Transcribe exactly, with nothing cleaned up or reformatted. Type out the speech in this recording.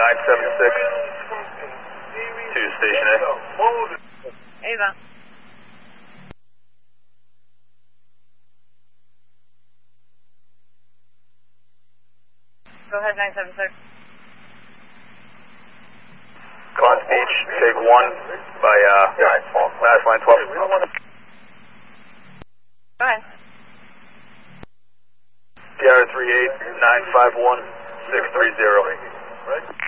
nine seven six to Station A. Ava. Go ahead, nine seven six. Cons Beach, take one by uh, last line twelve. Go ahead. Sierra three eight nine five one six three zero.